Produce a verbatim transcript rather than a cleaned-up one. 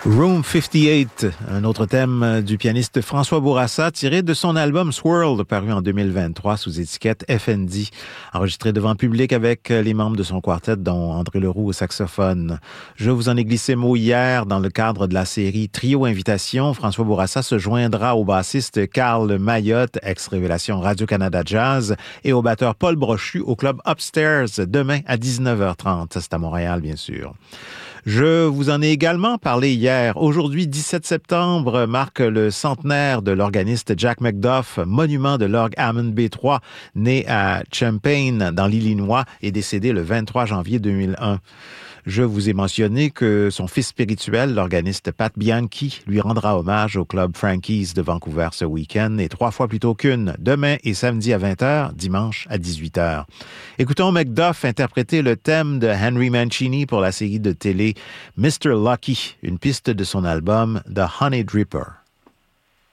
Room cinquante-huit, un autre thème du pianiste François Bourassa, tiré de son album Swirl, paru en deux mille vingt-trois sous étiquette F N D, enregistré devant public avec les membres de son quartet, dont André Leroux au saxophone. Je vous en ai glissé mot hier dans le cadre de la série Trio Invitation. François Bourassa se joindra au bassiste Carl Mayotte, ex-révélation Radio-Canada Jazz, et au batteur Paul Brochu au club Upstairs demain à dix-neuf heures trente. C'est à Montréal, bien sûr. Je vous en ai également parlé hier. Aujourd'hui, dix-sept septembre, marque le centenaire de l'organiste Jack McDuff, monument de l'orgue Hammond B trois, né à Champaign, dans l'Illinois, et décédé le vingt-trois janvier deux mille un. Je vous ai mentionné que son fils spirituel, l'organiste Pat Bianchi, lui rendra hommage au club Frankie's de Vancouver ce week-end, et trois fois plutôt qu'une, demain et samedi à vingt heures, dimanche à dix-huit heures. Écoutons McDuff interpréter le thème de Henry Mancini pour la série de télé mister Lucky, une piste de son album The Honey Dripper.